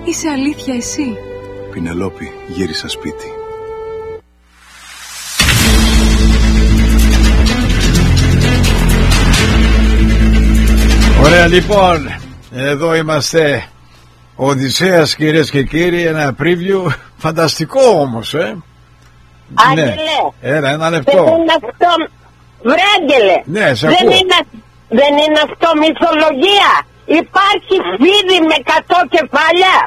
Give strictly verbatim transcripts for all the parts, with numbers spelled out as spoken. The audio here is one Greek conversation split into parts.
Είσαι αλήθεια εσύ? Πινελόπη, γύρισα σπίτι. Ωραία, λοιπόν, εδώ είμαστε. Οδυσσέας, κυρίες και κύριοι, ένα preview φανταστικό όμως, ε. Άγγελε, ναι. Έλα, ένα λεπτό. Δεν είναι αυτό, βρε Άγγελε, ναι, σε δεν, ακούω. είναι, δεν είναι αυτό μυθολογία? Υπάρχει φίδι με εκατό κεφάλια.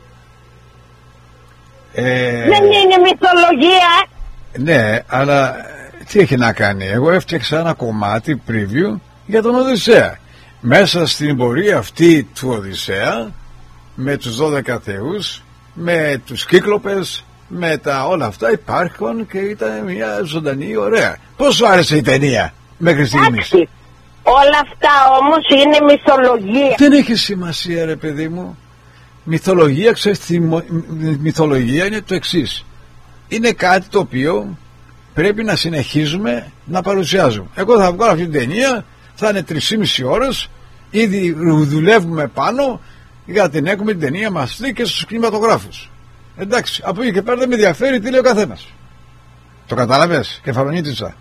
Ε... Δεν είναι μυθολογία? Ναι, αλλά τι έχει να κάνει? Εγώ έφτιαξα ένα κομμάτι preview για τον Οδυσσέα. Μέσα στην πορεία αυτή του Οδυσσέα, με τους δώδεκα θεούς, με τους κύκλοπες, με τα όλα αυτά υπάρχουν, και ήταν μια ζωντανή ωραία. Πώς σου άρεσε η ταινία μέχρι στιγμής? Όλα αυτά όμως είναι μυθολογία. Δεν έχει σημασία, ρε παιδί μου. Μυθολογία, ξέρεις, μυθολογία είναι το εξής. Είναι κάτι το οποίο πρέπει να συνεχίζουμε να παρουσιάζουμε. Εγώ θα βγάλω αυτή την ταινία, θα είναι τρεις και μισή ώρες, ήδη δουλεύουμε πάνω για την έχουμε την ταινία μας και στους κινηματογράφους. Εντάξει, από εκεί και πέρα δεν με ενδιαφέρει τι λέει ο καθένας. Το κατάλαβες, κεφαλονίτησα?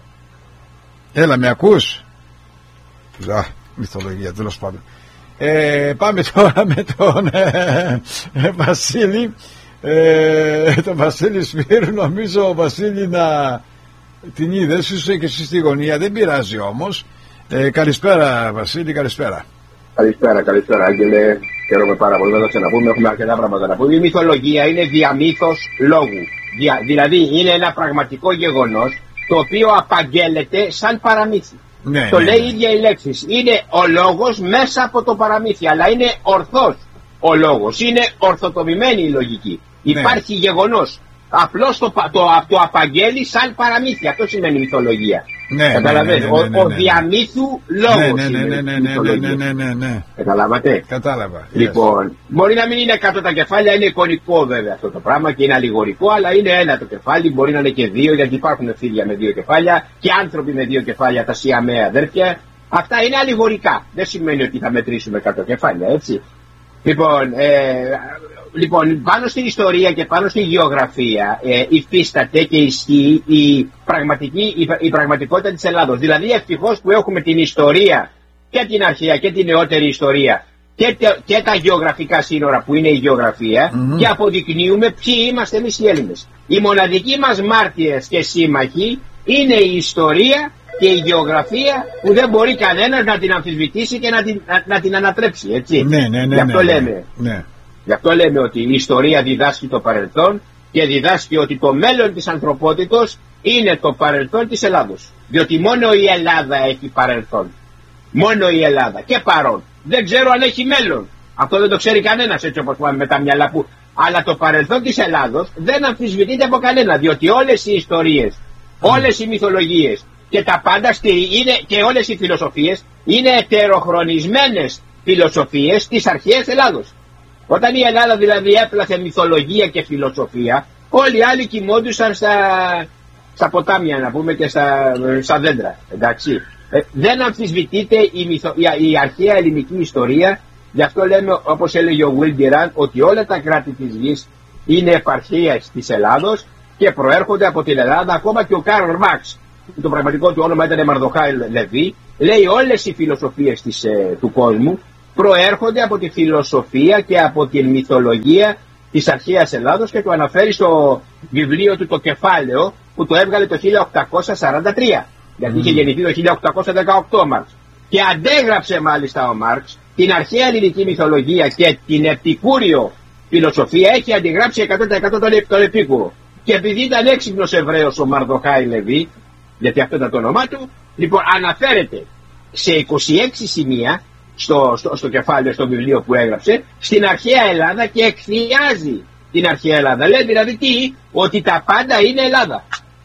Έλα, με ακούς? Α, μυθολογία, τέλος πάντων. Ε, πάμε τώρα με τον ε, ε, Βασίλη, ε, τον Βασίλη Σπύρου. Νομίζω, Βασίλη, να την είδες, είσαι και εσύ στη γωνία, δεν πειράζει όμως. Ε, καλησπέρα Βασίλη, καλησπέρα. Καλησπέρα, καλησπέρα Άγγελε. Χαίρομαι πάρα πολύ να το ξαναπούμε. Έχουμε αρκετά πράγματα να πούμε. Η μυθολογία είναι διαμύθος λόγου. Δια, δηλαδή είναι ένα πραγματικό γεγονός το οποίο απαγγέλλεται σαν παραμύθι. Ναι, το ναι, λέει η ναι. ίδια η λέξη. Είναι ο λόγος μέσα από το παραμύθι, αλλά είναι ορθός ο λόγος. Είναι ορθοτομημένη η λογική. Ναι. Υπάρχει γεγονός. Απλώς το, το, το, το απαγγέλει σαν παραμύθι. Αυτό σημαίνει μυθολογία. Ναι, καταλαβαίνετε, ναι, ναι, ναι, ναι, ναι, ο, ο διαμύθου λόγος. Ναι, ναι, ναι, ναι, ναι, ναι, ναι, ναι, ναι, ναι. Καταλάβατε. Κατάλαβα. Λοιπόν, yes. Μπορεί να μην είναι κάτω τα κεφάλια, είναι εικονικό βέβαια αυτό το πράγμα και είναι αλληγορικό, αλλά είναι ένα το κεφάλι, μπορεί να είναι και δύο, γιατί υπάρχουν φίδια με δύο κεφάλια και άνθρωποι με δύο κεφάλια, τα Σιαμαία αδέρφια. Αυτά είναι αλληγορικά. Δεν σημαίνει ότι θα μετρήσουμε κάτω κεφάλια, έτσι. Λοιπόν, ε, λοιπόν, πάνω στην ιστορία και πάνω στη γεωγραφία ε, υφίσταται και ισχύει η, πραγματική, η, η πραγματικότητα της Ελλάδος. Δηλαδή ευτυχώς που έχουμε την ιστορία και την αρχαία και την νεότερη ιστορία και, τε, και τα γεωγραφικά σύνορα που είναι η γεωγραφία, mm-hmm. και αποδεικνύουμε ποιοι είμαστε εμείς οι Έλληνες. Οι μοναδικοί μας μάρτυρες και σύμμαχοι είναι η ιστορία και η γεωγραφία που δεν μπορεί κανένας να την αμφισβητήσει και να την, να, να την ανατρέψει, έτσι. Ναι, ναι, ναι, Γι' αυτό ναι, λέμε. ναι. Γι' αυτό λέμε ότι η ιστορία διδάσκει το παρελθόν και διδάσκει ότι το μέλλον της ανθρωπότητος είναι το παρελθόν της Ελλάδος. Διότι μόνο η Ελλάδα έχει παρελθόν. Μόνο η Ελλάδα και παρόν. Δεν ξέρω αν έχει μέλλον. Αυτό δεν το ξέρει κανένας, έτσι όπως πάμε με τα μυαλά που. Αλλά το παρελθόν της Ελλάδος δεν αμφισβητείται από κανένα. Διότι όλες οι ιστορίες, όλες οι μυθολογίες και τα πάντα είναι, και όλες οι φιλοσοφίες είναι ετεροχρονισμένες φιλοσοφίες της αρχαίας Ελλάδος. Όταν η Ελλάδα δηλαδή έπλαθε μυθολογία και φιλοσοφία, όλοι οι άλλοι κοιμόντουσαν στα, στα ποτάμια, να πούμε, και στα, στα δέντρα. Εντάξει. Ε, δεν αμφισβητείται η, μυθο, η, η αρχαία ελληνική ιστορία. Γι' αυτό λέμε, όπως έλεγε ο Βίλντιραν, ότι όλα τα κράτη της γης είναι επαρχίες της Ελλάδος και προέρχονται από την Ελλάδα. Ακόμα και ο Κάρολ Μάρξ, το πραγματικό του όνομα ήταν Μαρδοχάη Λεβί, λέει όλες οι φιλοσοφίες της, ε, του κόσμου προέρχονται από τη φιλοσοφία και από την μυθολογία της αρχαίας Ελλάδος, και το αναφέρει στο βιβλίο του το κεφάλαιο που το έβγαλε το χίλια οκτακόσια σαράντα τρία, γιατί mm. είχε γεννηθεί το χίλια οκτακόσια δεκαοκτώ ο Μάρξ, και αντέγραψε μάλιστα ο Μάρξ την αρχαία ελληνική μυθολογία και την επικούριο φιλοσοφία, έχει αντιγράψει εκατό τοις εκατό τον επίκουρο. Και επειδή ήταν έξυπνος Εβραίος ο Μαρδοχάη Λεβί, γιατί αυτό ήταν το όνομά του, λοιπόν αναφέρεται σε είκοσι έξι σημεία στο, στο, στο κεφάλαιο, στο βιβλίο που έγραψε, στην αρχαία Ελλάδα, και εκθιάζει την αρχαία Ελλάδα. Λέει δηλαδή τι, ότι τα πάντα είναι Ελλάδα.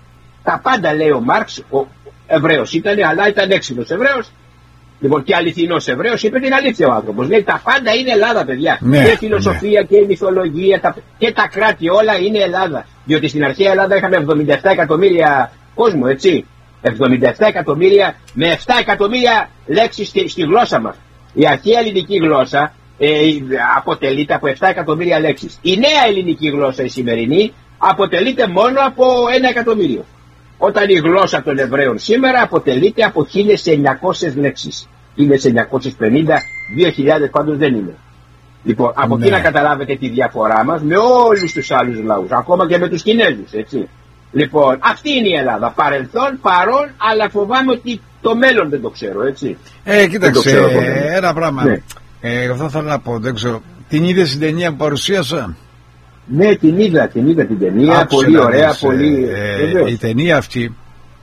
Τα πάντα, λέει ο Μάρξ, ο Εβραίος ήταν, αλλά ήταν έξυπνος Εβραίος, λοιπόν, και αληθινός Εβραίος, είπε την αλήθεια ο άνθρωπος. Λέει τα πάντα είναι Ελλάδα, παιδιά. Ναι, και η φιλοσοφία, ναι, και η μυθολογία τα, και τα κράτη όλα είναι Ελλάδα. Διότι στην αρχαία Ελλάδα είχαμε εβδομήντα επτά εκατομμύρια κόσμο, έτσι. εβδομήντα επτά εκατομμύρια με επτά εκατομμύρια λέξεις στη, στη γλώσσα μας. Η αρχαία ελληνική γλώσσα ε, αποτελείται από επτά εκατομμύρια λέξεις. Η νέα ελληνική γλώσσα η σημερινή αποτελείται μόνο από ένα εκατομμύριο. Όταν η γλώσσα των Εβραίων σήμερα αποτελείται από χίλιες εννιακόσιες λέξεις. χίλιες εννιακόσιες πενήντα, δύο χιλιάδες πάντως δεν είναι. Λοιπόν, από ναι. εκεί να καταλάβετε τη διαφορά μας με όλους τους άλλους λαούς, ακόμα και με τους Κινέζους, έτσι. Λοιπόν, αυτή είναι η Ελλάδα. Παρελθόν, παρόν, αλλά φοβάμαι ότι το μέλλον δεν το ξέρω, έτσι. Ε, κοίταξε, ξέρω, ένα πράγμα. Ναι. Ε, αυτό θέλω να πω, δεν ξέρω. Την είδε στην ταινία που παρουσίασα? Ναι, την είδα, την είδα την ταινία. Άκουσε πολύ να ωραία, δεις, πολύ. Ε, η ταινία αυτή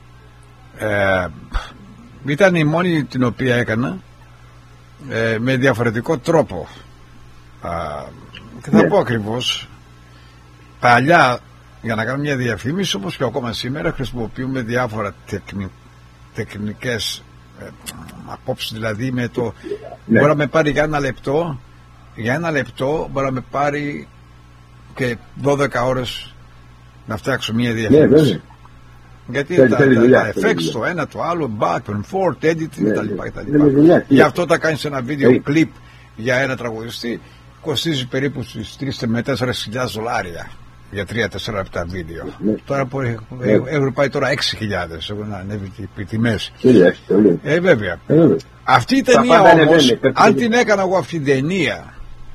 ε, ήταν η μόνη την οποία έκανα ε, με διαφορετικό τρόπο. Α, και θα ναι. πω ακριβώς, παλιά για να κάνουμε μια διαφήμιση, όπως και ακόμα σήμερα, χρησιμοποιούμε διάφορα τεκνι, τεχνικές ε, απόψεις, δηλαδή με το ναι. μπορεί να με πάρει για ένα λεπτό για ένα λεπτό μπορεί να με πάρει και δώδεκα ώρες να φτιάξω μια διαφήμιση. Ναι, γιατί θέλει, τα, θέλει τα, δουλειά, τα effects το ένα το άλλο, back and forth, editing ναι, κτλ. ναι, Γι' αυτό τα κάνεις ένα βίντεο ναι. κλιπ για ένα τραγουδιστή, κοστίζει περίπου στις τρεις με τέσσερις χιλιάδες δολάρια για τρία τέσσερα λεπτά βίντεο. Ναι. Τώρα που ναι. έχουν πάει τώρα έξι χιλιάδες, έχουν ανέβει οι τιμές. Ε, βέβαια. Ε, αυτή η ταινία όμως, αν την έκανα εγώ αυτή την ταινία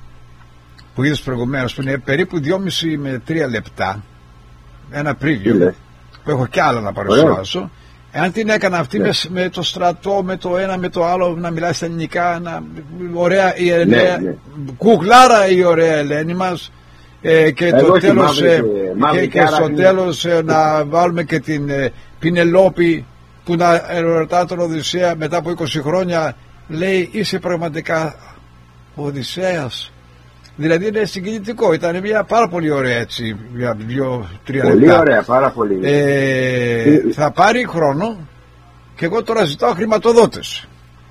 που είδες προηγουμένως, που είναι περίπου δυόμισι με τρία λεπτά, ένα preview, ναι. που έχω κι άλλα να παρουσιάσω, εάν την έκανα αυτή ναι. με, με το στρατό, με το ένα, με το άλλο, να μιλάει στα ελληνικά, να, ωραία η Ελένη, ναι, ναι. κουκλάρα η ωραία Ελένη μας, ε, και εγώ το τέλος, μαύρη, ε, και, και στο είναι... τέλος ε, να βάλουμε και την ε, Πινελόπη που να ερωτά τον Οδυσσέα μετά από είκοσι χρόνια, λέει είσαι πραγματικά ο Οδυσσέας. Δηλαδή είναι συγκινητικό, ήταν μια πάρα πολύ ωραία έτσι, για δύο-τρία λεπτά. Πολύ ωραία, πάρα πολύ. Ε, θα πάρει χρόνο και εγώ τώρα ζητάω χρηματοδότες.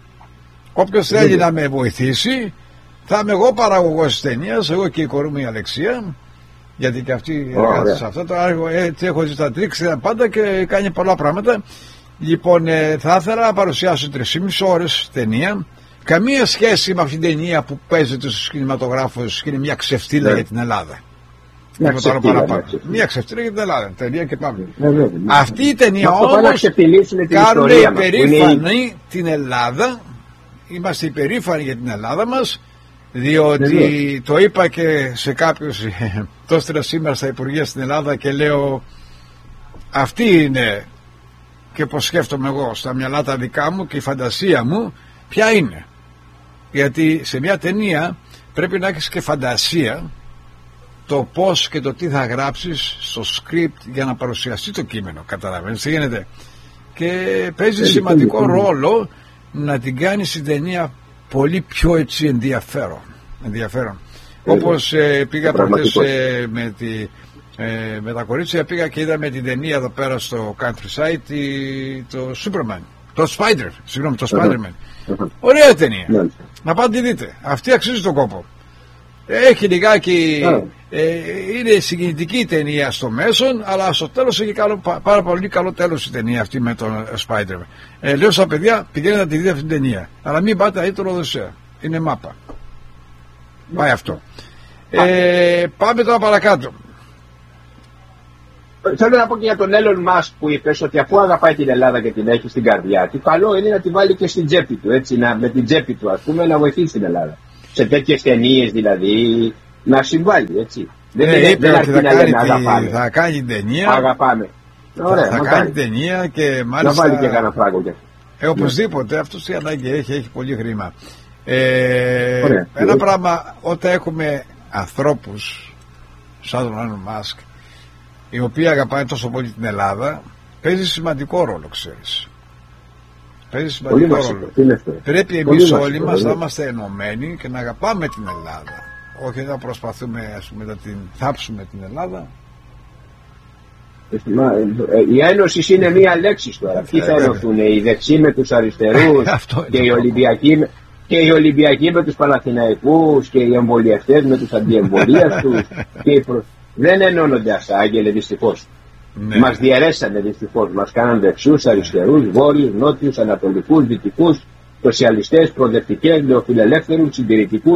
Όποιος θέλει να με βοηθήσει, θα είμαι εγώ παραγωγός της ταινίας, εγώ και η κορή μου η Αλεξία, γιατί και αυτή εργάζεται σε αυτό. Τώρα έτσι έχω ζητά τρίξει πάντα και κάνει πολλά πράγματα. Λοιπόν, ε, θα ήθελα να παρουσιάσω τρεις και μισή ώρες ταινία. Καμία σχέση με αυτήν την ταινία που παίζεται στους κινηματογράφους και είναι μια ξεφτύλα ναι. για την Ελλάδα. Μια ξεφτύλα, μια ξεφτύλα για την Ελλάδα. Ταινία και πάμε. Ναι, ναι, ναι. Αυτή η ταινία όμως κάνουν υπερήφανη είναι... την Ελλάδα. Είμαστε υπερήφανοι για την Ελλάδα μας, διότι ναι, ναι. το είπα και σε κάποιους, το έστειλα σήμερα στα Υπουργεία στην Ελλάδα και λέω αυτή είναι και πως σκέφτομαι εγώ στα μυαλά τα δικά μου και η φαντασία μου ποια είναι. Γιατί σε μια ταινία πρέπει να έχεις και φαντασία το πώς και το τι θα γράψεις στο script για να παρουσιαστεί το κείμενο. Καταλαβαίνεις τι γίνεται. Και παίζει σημαντικό ρόλο να την κάνεις την ταινία πολύ πιο έτσι ενδιαφέρον. ενδιαφέρον. Όπως ε, πήγα προχτές ε, με, τη, ε, με τα κορίτσια, πήγα και είδαμε την ταινία εδώ πέρα στο Countryside, τη, το Superman, το Spider, συγγνώμη, το Spider-Man. Uh-huh. Ωραία ταινία. Yeah. Να πάτε τη δείτε. Αυτή αξίζει τον κόπο. Έχει λιγάκι, yeah. ε, είναι συγκινητική η ταινία στο μέσον, αλλά στο τέλος έχει καλό, πάρα πολύ καλό τέλος η ταινία αυτή με τον Spider-Man. Ε, λέω στα παιδιά, πηγαίνετε να τη δείτε αυτή την ταινία. Αλλά μην πάτε να δείτε τον Οδυσσέα. Είναι μάπα. Yeah. Πάει αυτό. Ε, πάμε τώρα παρακάτω. Θέλω να πω και για τον Έλλον Μάσκ που είπες ότι αφού αγαπάει την Ελλάδα και την έχει στην καρδιά του, καλό είναι να τη βάλει και στην τσέπη του, έτσι, να, με την τσέπη του, ας πούμε, να βοηθήσει την Ελλάδα. Σε τέτοιες ταινίες δηλαδή, να συμβάλλει, έτσι. Δεν ε, είπε δεν ότι θα κάνει, τη, θα κάνει ταινία. Αγαπάμε. Ωραία, θα, θα κάνει ταινία και μάλιστα. Να βάλει και κανένα φράγκο και. Ε, οπωσδήποτε, αυτό τι ανάγκη έχει, έχει πολύ χρήμα. Ε, Ωραία, ένα ωραία. πράγμα, όταν έχουμε ανθρώπους σαν τον Έλλον Μάσκ, οι οποίοι αγαπάνε τόσο πολύ την Ελλάδα, παίζει σημαντικό ρόλο, ξέρεις. Παίζει σημαντικό πολύ ρόλο. Βασικό, πρέπει εμείς όλοι βασικό, μας να είμαστε ενωμένοι και να αγαπάμε την Ελλάδα. Όχι να προσπαθούμε, ας πούμε, να την θάψουμε την Ελλάδα. Η ένωση είναι μία λέξη τώρα. Ποιοι θα ενωθούν, οι δεξιοί με τους αριστερούς και οι Ολυμπιακοί και οι Ολυμπιακοί με τους Παναθηναϊκούς και οι εμβολιαστές με τους αντιεμβολίαστους και οι προ... Δεν ενώνονται αυτά, Άγγελε, δυστυχώς. Ναι. Μας διαιρέσανε δυστυχώς. Μας κάναν δεξιούς, αριστερούς, βόρειους, νότιους, ανατολικούς, δυτικούς, σοσιαλιστές, προοδευτικές, νεοφιλελεύθερους, συντηρητικούς.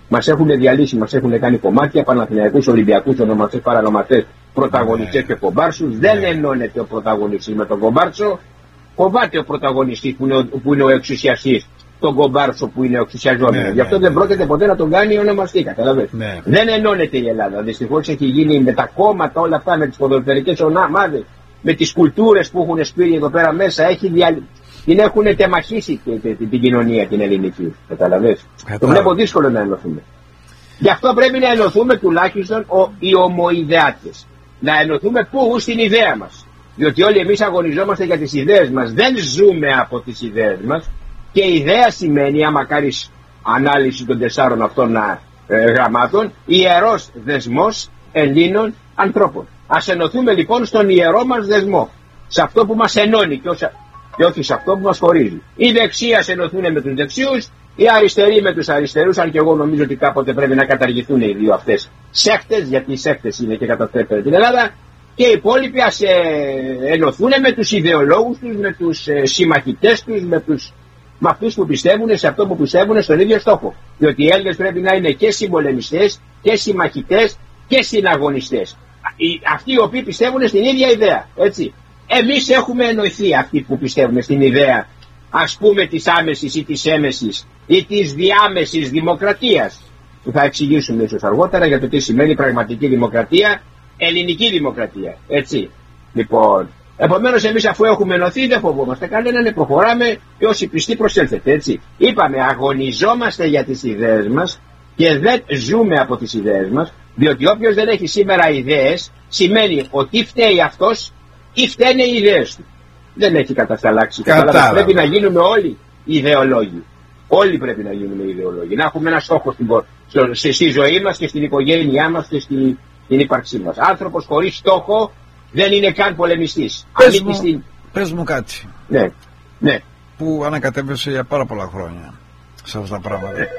Μας έχουν διαλύσει, μας έχουν κάνει κομμάτια, Παναθηναϊκούς, Ολυμπιακούς, ονομαστές, παρανομαστές, πρωταγωνιστές και κομπάρσους. Δεν ενώνεται ο πρωταγωνιστής με τον κομπάρσο. Κοβάται ο πρωταγωνιστής που είναι ο, που είναι ο εξουσιαστής, τον κομπάρσο που είναι ο εξουσιαζόμενος. Γι' αυτό δεν πρόκειται ποτέ να τον κάνει ονομαστή, καταλαβαίνετε. Ναι. Δεν ενώνεται η Ελλάδα. Δυστυχώς έχει γίνει με τα κόμματα όλα αυτά, με τις ποδοσφαιρικές ομάδες, με τις κουλτούρες που έχουν σπείρει εδώ πέρα μέσα. Έχει δια... Την έχουν τεμαχίσει την, την, την κοινωνία την ελληνική. Καταλαβαίνετε. Το βλέπω δύσκολο να ενωθούμε. Γι' αυτό πρέπει να ενωθούμε τουλάχιστον ο, οι ομοειδεάτες. Να ενωθούμε πού, στην ιδέα μας. Διότι όλοι εμείς αγωνιζόμαστε για τις ιδέες μας. Δεν ζούμε από τις ιδέες μας. Και η ιδέα σημαίνει, άμα κάνεις ανάλυση των τεσσάρων αυτών ε, γραμμάτων, ιερός δεσμός Ελλήνων ανθρώπων. Ας ενωθούμε λοιπόν στον ιερό μας δεσμό. Σε αυτό που μας ενώνει και, όσα, και όχι σε αυτό που μας χωρίζει. Οι δεξιοί ας ενωθούν με τους δεξιούς, οι αριστεροί με τους αριστερούς, αν και εγώ νομίζω ότι κάποτε πρέπει να καταργηθούν οι δύο αυτές σέκτες, γιατί οι σέκτες είναι και καταστρέφεται την Ελλάδα. Και οι υπόλοιποι ας ε, ενωθούν με τους ιδεολόγους τους, με τους ε, συμμαχητές τους, με, τους, με αυτούς που πιστεύουν σε αυτό που πιστεύουν στον ίδιο στόχο. Διότι οι Έλληνες πρέπει να είναι και συμπολεμιστές και συμμαχητές και συναγωνιστές. Οι, αυτοί οι οποίοι πιστεύουν στην ίδια ιδέα. Έτσι. Εμείς έχουμε ενωθεί αυτοί που πιστεύουν στην ιδέα, ας πούμε, της άμεσης ή της έμεσης ή της διάμεσης δημοκρατίας. Που θα εξηγήσουμε ίσως αργότερα για το τι σημαίνει πραγματική δημοκρατία. Ελληνική δημοκρατία, έτσι. Λοιπόν, επομένως εμείς αφού έχουμε ενωθεί δεν φοβόμαστε κανέναν, προχωράμε και όσοι πιστοί προσέλθετε, έτσι. Είπαμε, αγωνιζόμαστε για τις ιδέες μας και δεν ζούμε από τις ιδέες μας, διότι όποιος δεν έχει σήμερα ιδέες σημαίνει ότι φταίει αυτός ή φταίνε οι ιδέες του. Δεν έχει κατασταλάξει. Κατάλαβα. Πρέπει να γίνουμε όλοι ιδεολόγοι. Όλοι πρέπει να γίνουμε ιδεολόγοι. Να έχουμε ένα στόχο στην, στη ζωή μας και στην οικογένειά μας και στη, την ύπαρξή μας. Άνθρωπος χωρίς στόχο δεν είναι καν πολεμιστής. Πες μου, στην... πες μου κάτι. Ναι, ναι. Που ανακατεύεσαι για πάρα πολλά χρόνια σε αυτά τα πράγματα. Ναι.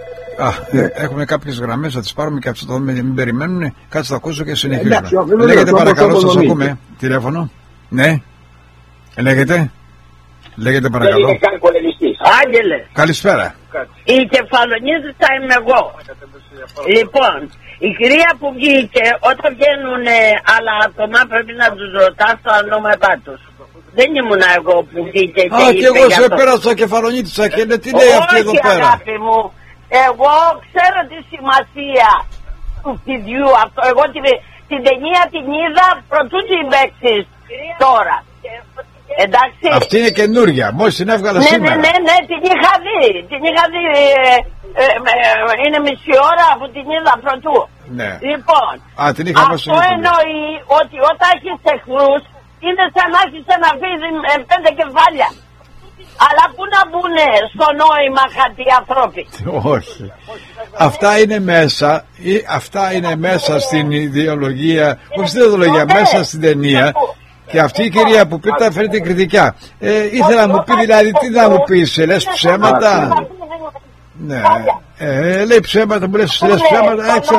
Α, ναι. Έχουμε κάποιες γραμμές, θα τις πάρουμε και αυτό το δούμε, μην περιμένουν. Κάτσε, θα ακούσω και συνεχίζουμε. Εντάξει, λέγεται παρακαλώ, σας ακούμε. Τηλέφωνο. Ναι. Λέγεται. Λέγεται παρακαλώ. Δεν είναι καν πολεμιστής. Άγγελε. Καλησπέρα. Η κεφαλονίτησα είμαι εγώ. Λοιπόν, η κυρία που βγήκε, όταν βγαίνουν άλλα άτομα πρέπει να τους ρωτάς το ονόματά τους. Δεν ήμουν εγώ που βγήκε και Α, είπε. και εγώ σε πέρασα κεφαλονίτησα και τι λέει αυτή εδώ πέρα. Όχι αγάπη μου, εγώ ξέρω τη σημασία του φιδιού αυτό. Εγώ την, την ταινία την είδα προτού την παίξεις τώρα. Εντάξει. Αυτή είναι καινούρια, μόλις την έβγαλα ναι, σήμερα. Ναι, ναι, ναι, την είχα δει. Την είχα δει. Ε, ε, ε, είναι μισή ώρα που την είδα πρωτού. Ναι. Λοιπόν, Α, την είχα αυτό εννοεί ότι όταν έχεις εχθρούς είναι σαν να έχεις ένα φίδι με πέντε κεφάλια. Αλλά πού να μπουν στο νόημα κάτι οι ανθρώποι. Όχι. Αυτά είναι μέσα, ή, αυτά είναι μέσα στην ιδεολογία, όχι στην ιδεολογία, μέσα στην ταινία. Και αυτή η κυρία που πει τα φέρει την κριτικά. Ε, ήθελα να μου πει δηλαδή τι να μου πεις, λες ψέματα. Ναι, ε, λέει ψέματα, μου λες, λες ψέματα, έξω.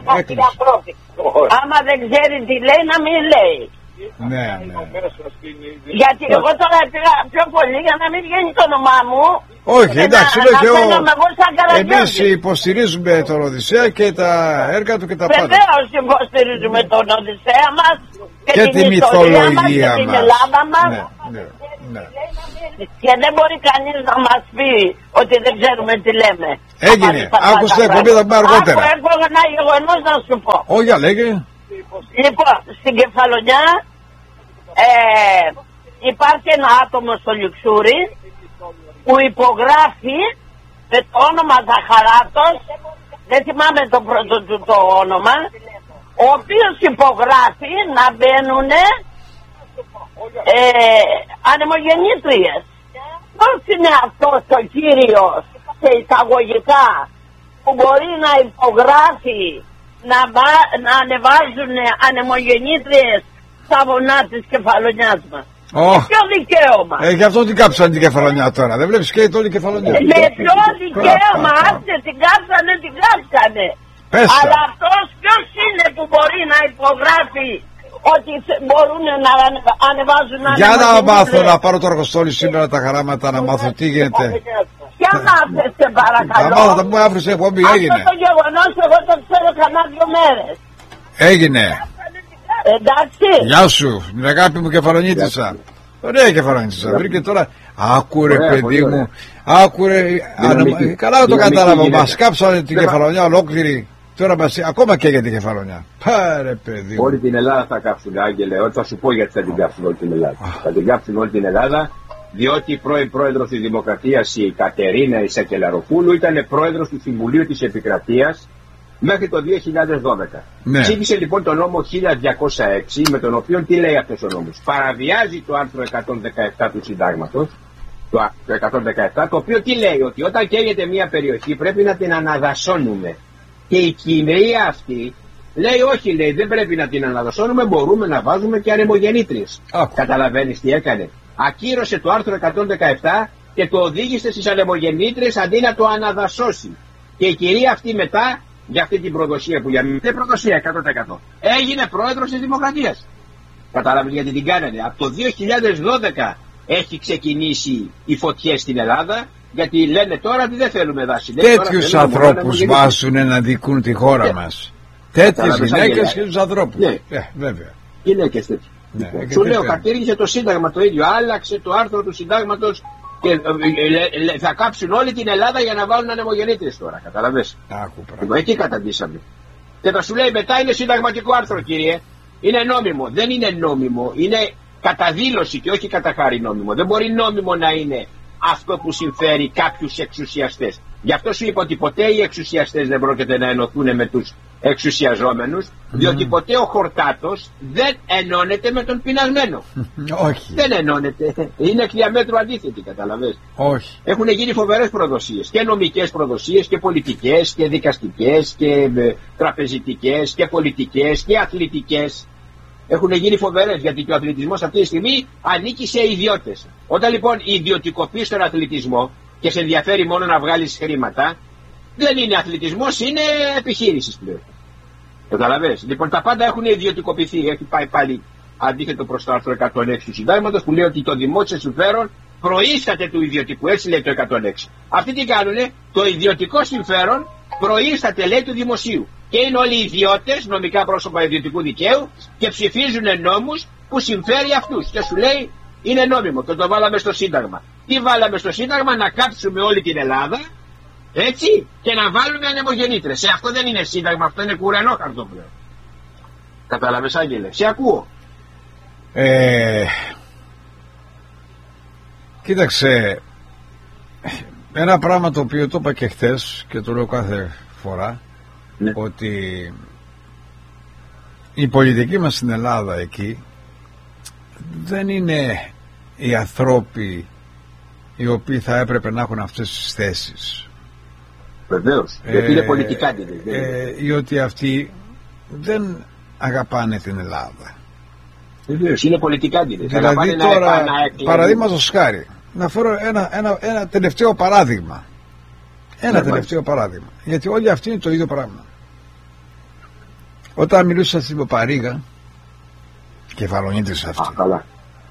Άμα δεν ξέρει τι λέει να μην λέει. Ναι, ναι. Γιατί εγώ τώρα πήγα πιο πολύ για να μην βγαίνει το όνομά μου. Όχι, εντάξει, λέω και εγώ. Εμείς υποστηρίζουμε τον Οδυσσέα και τα έργα του και τα πάντα. Βεβαίως υποστηρίζουμε τον Οδυσσέα μας και, και την τη μυθολογία μας, την Ελλάδα μας. Ναι, ναι, ναι. Και δεν μπορεί κανείς να μας πει ότι δεν ξέρουμε τι λέμε. Έγινε, άκουσε την εκπομπή, θα πούμε αργότερα. Έχω ένα γεγονός να σου πω. Όχι, λέγε. Λοιπόν, στην Κεφαλονιά ε, υπάρχει ένα άτομο στο Λιουξούρι που υπογράφει με το όνομα Ζαχαράτος, δεν θυμάμαι το πρώτο του το όνομα, ο οποίος υπογράφει να μπαίνουν ε, ανεμογεννήτριες. Πώς είναι αυτός ο κύριος σε εισαγωγικά που μπορεί να υπογράφει να, να ανεβάζουν ανεμογεννήτριες στα βουνά της Κεφαλονιάς μας? Oh. Ποιο δικαίωμα? Ε, γι' αυτό την κάψαν την Κεφαλονιά τώρα. Δεν βλέπεις και όλη η Κεφαλονιά. Με ποιο δικαίωμα? Άσε, την κάψανε, την κάψανε. Πέσα. Αλλά αυτός ποιος είναι που μπορεί να υπογράφει ότι μπορούν να ανεβάζουν? Για να μάθω, να πάρω το αργοστόλι σήμερα τα χαράματα, να μάθω τι γίνεται. Ποια μάθες σε παρακαλώ. Θα μάθω, θα μου άφησε εκπομπή, έγινε. Αυτό το γεγονός εγώ το ξέρω κανένα δύο μέρες. Έγινε. Εντάξει. Γεια σου, την αγάπη μου Κεφαλονίτισσα. Ωραία Κεφαλονίτισσα, βρήκε τώρα. Άκουρε παιδί μου, άκουρε. Καλά το κατάλαβα, μας κάψανε την Κεφαλονιά ολόκληρη. Τώρα μας, ακόμα και για την Κεφαλονιά. Πάρε παιδί μου. Όλη την Ελλάδα θα κάψουν, Άγγελε. Ό, θα σου πω γιατί θα την κάψουν όλη την Ελλάδα. Θα την κάψουν όλη την Ελλάδα, διότι η πρώην πρόεδρος της Δημοκρατίας, η Κατερίνα η Σακελαροπούλου, ήταν πρόεδρος του Συμβουλίου της Επικρατείας μέχρι το δύο χιλιάδες δώδεκα. Ναι. Ψήφισε λοιπόν τον νόμο χίλια διακόσια έξι, με τον οποίο τι λέει αυτός ο νόμος? Παραβιάζει το άρθρο εκατόν δεκαεπτά του Συντάγματος, το εκατόν δεκαεπτά, το οποίο τι λέει? Ότι όταν καίγεται μια περιοχή πρέπει να την αναδασώνουμε. Και η κοινωνία αυτή λέει όχι, λέει, δεν πρέπει να την αναδασώνουμε, μπορούμε να βάζουμε και ανεμογεννήτριες. Oh. Καταλαβαίνεις τι έκανε? Ακύρωσε το άρθρο εκατόν δεκαεπτά και το οδήγησε στις ανεμογεννήτριες αντί να το αναδασώσει. Και η κυρία αυτή μετά, για αυτή την προδοσία που για μένα είναι προδοσία εκατό τοις εκατό, έγινε πρόεδρος της Δημοκρατίας. Καταλαβαίνεις γιατί την κάνανε? Από το δύο χιλιάδες δώδεκα έχει ξεκινήσει οι φωτιές στην Ελλάδα. Γιατί λένε τώρα ότι δεν θέλουμε δάση. Τέτοιους ανθρώπους βάζουν να δικούν τη χώρα yeah. μας. Τέτοιες γυναίκες και τους ανθρώπους. Ναι, yeah, βέβαια. Γυναίκες τέτοιες. Ναι, λοιπόν, σου λέω, κατήργησε το Σύνταγμα το ίδιο. Άλλαξε το άρθρο του Συντάγματος και ε, ε, ε, θα κάψουν όλη την Ελλάδα για να βάλουν ανεμογεννήτριες τώρα. Καταλαβες? Λοιπόν, εκεί καταντήσαμε. Και θα σου λέει μετά είναι συνταγματικό άρθρο, κύριε. Είναι νόμιμο. Δεν είναι νόμιμο. Είναι καταδήλωση και όχι κατά χάρη νόμιμο. Δεν μπορεί νόμιμο να είναι αυτό που συμφέρει κάποιους εξουσιαστές. Γι' αυτό σου είπα ότι ποτέ οι εξουσιαστές δεν πρόκειται να ενωθούν με τους εξουσιαζόμενους, mm. διότι ποτέ ο χορτάτος δεν ενώνεται με τον πεινασμένο. Όχι. Δεν ενώνεται. Είναι εκ διαμέτρου αντίθετη, καταλαβες? Όχι. Έχουν γίνει φοβερές προδοσίες. Και νομικές προδοσίες και πολιτικές και δικαστικές και ε, τραπεζιτικές και πολιτικές και αθλητικές. Έχουν γίνει φοβερές, γιατί και ο αθλητισμός αυτή τη στιγμή ανήκει σε ιδιώτες. Όταν λοιπόν ιδιωτικοποιείς τον αθλητισμό και σε ενδιαφέρει μόνο να βγάλεις χρήματα, δεν είναι αθλητισμός, είναι επιχείρηση πλέον. Καταλαβες? Λοιπόν, τα πάντα έχουν ιδιωτικοποιηθεί. Έχει πάει πάλι αντίθετο προς το άρθρο εκατόν έξι του Συντάγματος που λέει ότι το δημόσιο συμφέρον προείσταται του ιδιωτικού. Έτσι λέει το εκατόν έξι. Αυτοί τι κάνουνε? Το ιδιωτικό συμφέρον προείσταται, λέει, του δημοσίου. Και είναι όλοι ιδιώτες, νομικά πρόσωπα ιδιωτικού δικαίου και ψηφίζουν νόμους που συμφέρει αυτούς. Και σου λέει είναι νόμιμο και το βάλαμε στο Σύνταγμα. Τι βάλαμε στο Σύνταγμα? Να κάψουμε όλη την Ελλάδα, έτσι, και να βάλουμε ανεμογεννήτρες. Ε, αυτό δεν είναι Σύνταγμα, αυτό είναι κουρανόχαρτο πλέον. Κατάλαβες, Άγγελε? Σε ακούω. Ε, κοίταξε, ένα πράγμα το οποίο το είπα και χθες και το λέω κάθε φορά, ναι, ότι η πολιτική μας στην Ελλάδα εκεί δεν είναι οι ανθρώποι οι οποίοι θα έπρεπε να έχουν αυτές τις θέσεις. Βεβαίως, ε, γιατί είναι πολιτικά δηλαδή. Ε, διότι αυτοί δεν αγαπάνε την Ελλάδα. Βεβαίως, είναι πολιτικά δηλαδή. Δηλαδή τώρα, παραδείγματος χάρη, να φέρω ένα, ένα, ένα τελευταίο παράδειγμα. Ένα ναι, τελευταίο μάλιστα. παράδειγμα. Γιατί όλοι αυτοί είναι το ίδιο πράγμα. Όταν μιλούσα στην Παρίγα, Κεφαλονίτης αυτή, Α, καλά.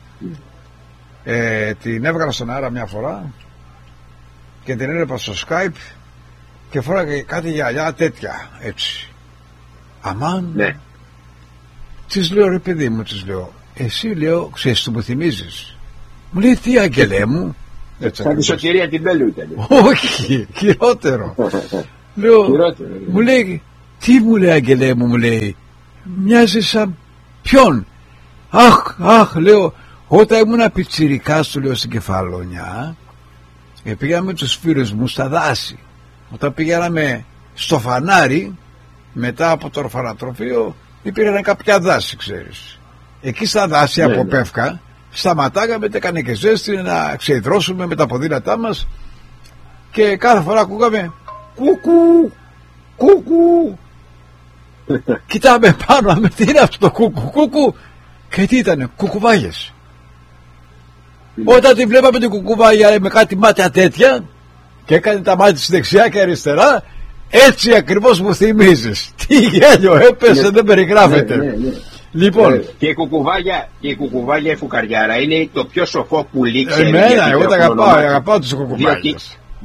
Ε, την έβγαλα στον αέρα μια φορά και την έλεπα στο Skype και φόραγε κάτι γυαλιά τέτοια, έτσι. Αμάν. Ναι. Της λέω, ρε παιδί μου, της λέω, εσύ, λέω, ξέρεις τι μου θυμίζεις? Μου λέει, τι, αγγελέ μου? Σαν τη Σωτηρία την Μπέλου ήταν. Όχι, χειρότερο. Λέω, χειρότερο, μου λέει, τι μου λέει, αγγελέ μου, μου λέει, μοιάζει σαν ποιον? Αχ, αχ, λέω, όταν ήμουν πιτσιρικάς, του λέω, στην Κεφαλονιά, ε, πήγαμε με τους φίλους μου στα δάση. Όταν πήγαμε στο φανάρι, μετά από το ορφανατροφείο, υπήρχαν κάποια δάση, ξέρεις. Εκεί στα δάση, ναι, από ναι. Πεύκα, σταματάγαμε, έκανε και ζέστη να ξεδρώσουμε με τα ποδήλατά μας και κάθε φορά ακούγαμε κουκου, κουκου. Κοιτάμε πάνω, με τι είναι αυτό το κουκου, κουκου, και τι ήτανε? Κουκουβάγες. Όταν τη βλέπαμε την κουκουβάγια με κάτι μάτια τέτοια και έκανε τα μάτια της δεξιά και αριστερά, έτσι ακριβώς μου θυμίζεις. Τι γέλιο έπεσε, ναι, δεν περιγράφεται. Ναι, ναι, ναι. Λοιπόν, ε, και η κουκουβάγια, και η κουκουβάγια η φουκαριάρα είναι το πιο σοφό πουλί. Εμένα, εγώ τα αγαπάω, αγαπάω τους κουκουβάγιες.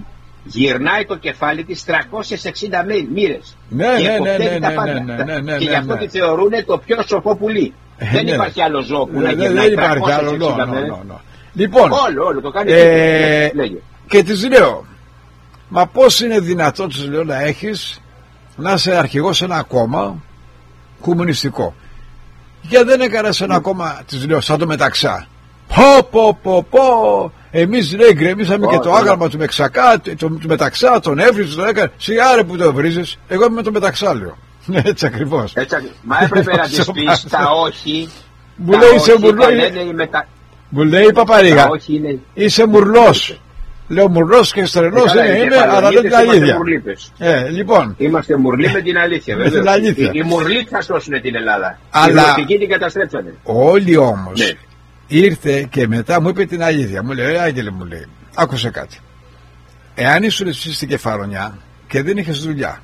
γυρνάει το κεφάλι της τριακόσιες εξήντα μοίρες. Ναι, και ναι, ναι, ναι, τα ναι, πάντα. ναι, ναι, ναι, ναι, Και γι' αυτό ναι. τη θεωρούν το πιο σοφό πουλί. Ε, δεν ναι. υπάρχει άλλο ζώο που να Δεν, γυρνάει δεν υπάρχει άλλο. τριακόσιες εξήντα No, no, μέρες. no, no. Λοιπόν, Όλο, όλο το κάνει. ε, Λέγε. και της λέω, μα πώς είναι δυνατόν, της λέω, να έχεις, να είσαι αρχηγός σε ένα κόμμα κομμουνιστικό. Και δεν έκανες ένα κόμμα, της λέω, σαν το Μεταξά. Πω πω πω πω. Εμείς, λέει, γκρεμίσαμε Oh, και το yeah. άγαλμα του Μεξακά, το, το, του Μεταξά, τον έβριζε, τον έκανε. Σιγά ρε που το βρίζεις. Εγώ είμαι με το Μεταξά, λέω. Έτσι ακριβώς. Έτσι, μα έπρεπε να της πεις τα όχι. Μου τα λέει, όχι, είσαι τα μουρλό, λένε οι μετα- μου λέει η τα Παπαρίγα, όχι είναι. είσαι μουρλός. Λέω μουρλός και στρελός Καλά, είναι, οι είμαι, αλλά δεν κεφαλαιονίτες την είμαστε αλήθεια. μουρλίπες. Ε, λοιπόν, Είμαστε μουρλοί με την αλήθεια, Με βέβαια. την αλήθεια. Οι, οι μουρλοί θα σώσουν την Ελλάδα. Αλλά- Οι μουρλικοί την καταστρέψανε. όλοι όμως Ναι. ήρθε και μετά μου είπε την αλήθεια. Μου λέει, Άγγελε, μου λέει, άκουσε κάτι. Εάν ήσουν εσύ στην Κεφαλονιά και δεν είχες δουλειά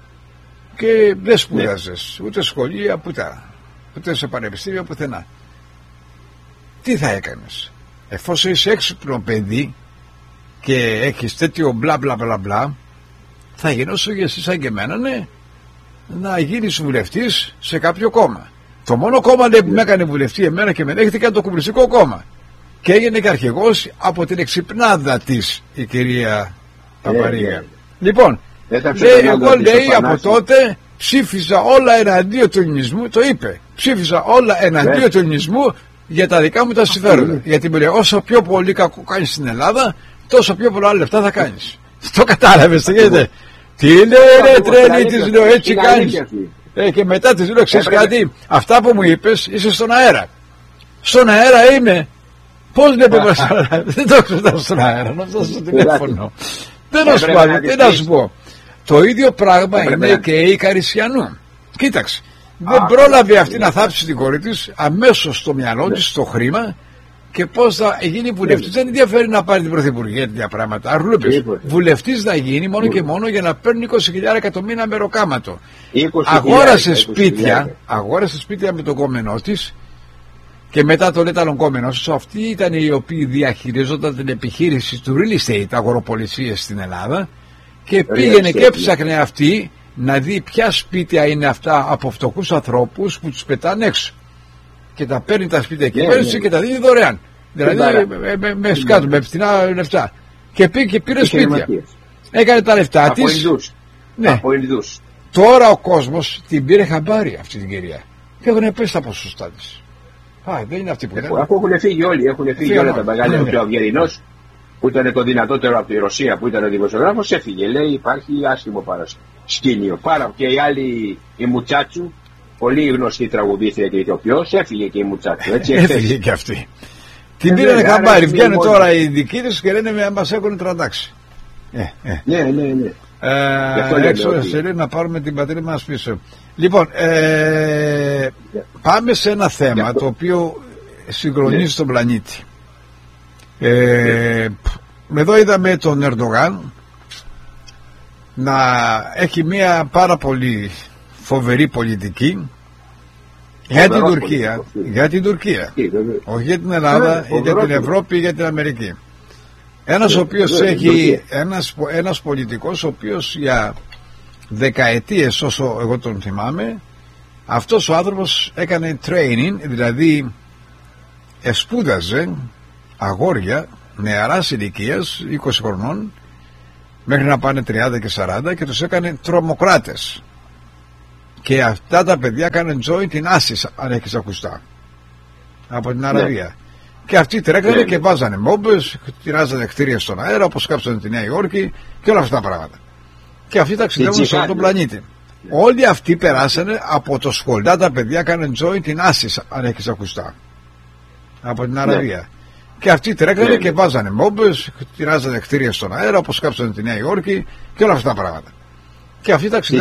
και δεν σπούδαζες ούτε σχολεία, πουτα, ούτε σε πανεπιστήμια, πουθενά, τι θα έκανες? Εφόσον είσαι έξυπνο παιδί και έχεις τέτοιο μπλα μπλα μπλα μπλα, θα γινώσου για εσύ σαν και εμένα, ναι, να γίνεις βουλευτής σε κάποιο κόμμα. Το μόνο κόμμα, λέει, που με έκανε βουλευτή εμένα και με δέχτηκε ήταν το Κομμουνιστικό Κόμμα. Και έγινε και αρχηγός από την εξυπνάδα της η κυρία Παπαρίγα. ναι. Λοιπόν, Δεν θα λέει, ξεπερνάω εγώ, τις λέει, από επανάσταση. τότε ψήφιζα όλα εναντίον του ελληνισμού, το είπε. Ψήφιζα όλα εναντίον Ναι. του ελληνισμού για τα δικά μου τα συμφέροντα. Γιατί μου λέει, όσο πιο πολύ κακό κάνεις στην Ελλάδα, τόσο πιο πολλά λεφτά θα κάνεις. Το κατάλαβες, τι γίνεται? Τι λέει, ρε τρέλη, της λέω, έτσι κάνεις. Ε, και μετά της λέω, ξέρεις Έπρεπε- κάτι, αυτά που μου είπες είσαι στον αέρα. Στον αέρα είμαι. Πώς δεν πρέπει στον αέρα? Δεν το ξέρω στον αέρα, να φτάσω στο τηλέφωνο. Δεν να σου πω, Έπρεπε να τι να της σου πω. Το ίδιο πράγμα Έπρεπε είναι να- και η Καρισιανού. Κοίταξε, δεν Α, πρόλαβε ναι, αυτή ναι. να θάψει την κόρη της, αμέσως στο μυαλό Ναι. της το χρήμα και πώς θα γίνει βουλευτής. Δεν ενδιαφέρει να πάρει την πρωθυπουργία τέτοια πράγματα. Αρλούπες. Τίποτε. Βουλευτής να γίνει μόνο και μόνο για να παίρνει είκοσι χιλιάδες εκατομμύρια μεροκάματο. είκοσι Αγόρασε χιλιάδες, σπίτια, είκοσι χιλιάδες. αγόρασε σπίτια με τον κόμενό της και μετά τον ήταν ο κόμενός της. Αυτοί ήταν οι οποίοι διαχειρίζονταν την επιχείρηση του real estate, αγοροπολισίες στην Ελλάδα, και πήγαινε estate, και έψαχνε αυτή να δει ποια σπίτια είναι αυτά από φτωχούς ανθρώπους που τους πετάνε έξω. Και τα παίρνει τα σπίτια εκεί Ναι, πέρα ναι. και τα δίνει δωρεάν. Δηλαδή Συμπάρα. με, με, με σκάτω, με φθηνά λεφτά. Και πήγε και πήρε σπίτια. Επιχειρηματίες. Έκανε τα λεφτά Από της. Ινδούς. Ναι. Από Ινδούς. Τώρα ο κόσμος την πήρε χαμπάρι αυτή την κυρία. Και έχουν πέσει τα ποσοστά της. Α, δεν είναι αυτή που είναι. Αφού έχουν φύγει όλοι, έχουν φύγει Φύγανε όλα τα όλοι. μεγάλα. Ναι. Και ο Αυγερινός, που ήταν το δυνατότερο από τη Ρωσία, που ήταν ο δημοσιογράφος, έφυγε. Λέει υπάρχει άσχημο παρασκήνιο. Πάρα και οι άλλοι, η Μουτσάτσου, πολύ γνωστή τραγουδίστρια και ηθοποιός, έφυγε και η Μουτσάτσου. Έτσι Έφυγε εχθές. και αυτή. Την Ε, πήρανε βέβαια, χαμπάρι. άρα Βγαίνουν είναι τώρα μόνο. οι δικοί τους και λένε με μας έχουν τραντάξει. Ε, ε. Ναι, ναι, ναι. Γι' αυτό Ε, λέμε έξω ότι- σε λέει να πάρουμε την πατρίδα μας πίσω. Λοιπόν, ε, πάμε σε ένα θέμα Γι' αυτό- το οποίο συγκλονίζει Ναι. τον πλανήτη. Ε, εδώ είδαμε τον Ερντογάν να έχει μια πάρα πολύ φοβερή πολιτική για την Φοβερός Τουρκία. πολιτικός. Για την Τουρκία. Τι, βέβαια. Όχι για την Ελλάδα, Ναι, ή για φοβερός την Ευρώπη ή για την Αμερική. Ένας Ναι, ο οποίος ναι, έχει, Τουρκία. ένας, ένας πολιτικός ο οποίος για δεκαετίες, όσο εγώ τον θυμάμαι, αυτός ο άνθρωπος έκανε training, δηλαδή εσπούδαζε αγόρια νεαράς ηλικίας, είκοσι χρονών, μέχρι να πάνε τριάντα και σαράντα, και τους έκανε τρομοκράτες. Και αυτά τα παιδιά κάνουν join την Άσης, αν έχεις ακουστά, από την Αραβία. Και αυτοί τρέκανε Ναι, και ναι. βάζανε μόμπες, τυράζανε κτίρια στον αέρα, όπως κάψανε τη Νέα Υόρκη και όλα αυτά τα πράγματα. Και αυτοί ταξιδεύουν σε όλο τον τζιχάνι. πλανήτη. Όλοι αυτοί περάσανε από το σχολιά, τα παιδιά κάνουν join την Άσης, αν έχεις ακουστά, από την Αραβία. Και αυτοί τρέκανε Ναι, ναι. και βάζανε μόμπες, τυράζανε κτίρια στον αέρα, όπως κάψανε τη Νέα Υόρκη και όλα αυτά τα πράγματα. Και αυτοί ταξιδεύουν